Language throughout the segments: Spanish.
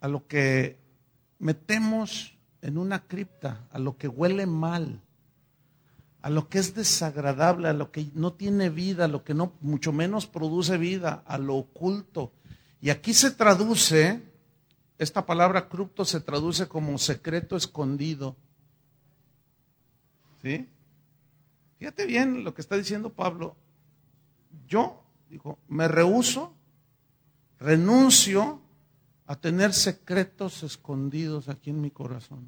a lo que metemos en una cripta, a lo que huele mal, a lo que es desagradable, a lo que no tiene vida, a lo que no, mucho menos produce vida, a lo oculto. Y aquí se traduce, esta palabra cripto se traduce como secreto escondido. ¿Sí? Fíjate bien lo que está diciendo Pablo. Yo, dijo, me rehúso, renuncio a tener secretos escondidos aquí en mi corazón.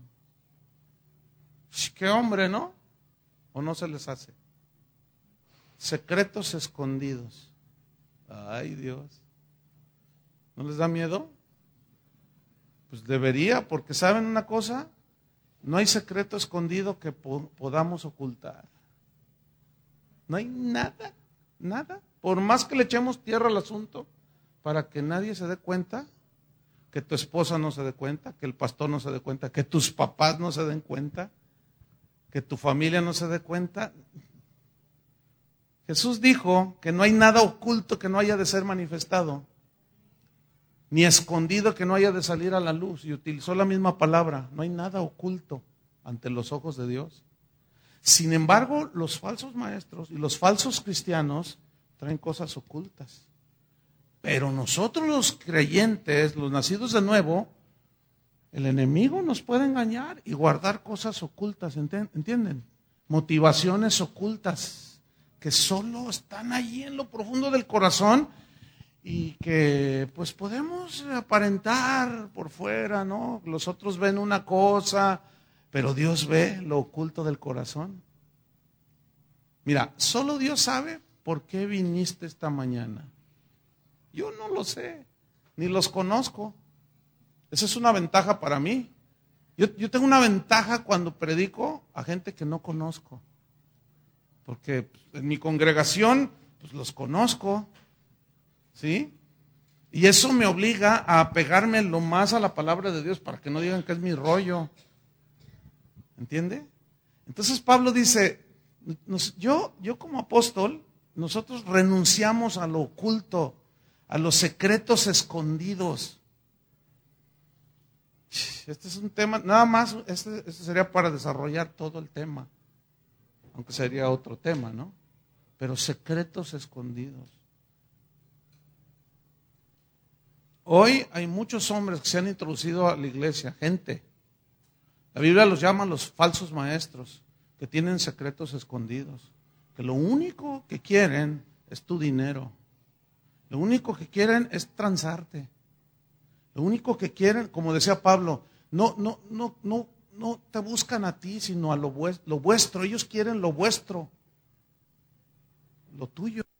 Qué hombre, ¿no? ¿O no se les hace? Secretos escondidos. Ay, Dios. ¿No les da miedo? Pues debería, porque ¿saben una cosa? No hay secreto escondido que podamos ocultar. No hay nada, nada. Por más que le echemos tierra al asunto, para que nadie se dé cuenta, que tu esposa no se dé cuenta, que el pastor no se dé cuenta, que tus papás no se den cuenta, que tu familia no se dé cuenta. Jesús dijo que no hay nada oculto que no haya de ser manifestado, ni escondido que no haya de salir a la luz. Y utilizó la misma palabra, no hay nada oculto ante los ojos de Dios. Sin embargo, los falsos maestros y los falsos cristianos traen cosas ocultas. Pero nosotros los creyentes, los nacidos de nuevo, el enemigo nos puede engañar y guardar cosas ocultas, ¿entienden? Motivaciones ocultas que solo están allí en lo profundo del corazón y que pues podemos aparentar por fuera, ¿no? Los otros ven una cosa, pero Dios ve lo oculto del corazón. Mira, solo Dios sabe por qué viniste esta mañana. Yo no lo sé, ni los conozco. Esa es una ventaja para mí. Yo tengo una ventaja cuando predico a gente que no conozco. Porque en mi congregación pues los conozco, ¿sí? Y eso me obliga a apegarme lo más a la palabra de Dios para que no digan que es mi rollo. ¿Entiende? Entonces Pablo dice, yo como apóstol, nosotros renunciamos a lo oculto, a los secretos escondidos. Este es un tema, nada más, este sería para desarrollar todo el tema, aunque sería otro tema, ¿no? Pero secretos escondidos. Hoy hay muchos hombres que se han introducido a la iglesia, gente. La Biblia los llama los falsos maestros, que tienen secretos escondidos, que lo único que quieren es tu dinero. Lo único que quieren es transarte. Lo único que quieren, como decía Pablo, no te buscan a ti, sino a lo vuestro. Ellos quieren lo vuestro, lo tuyo.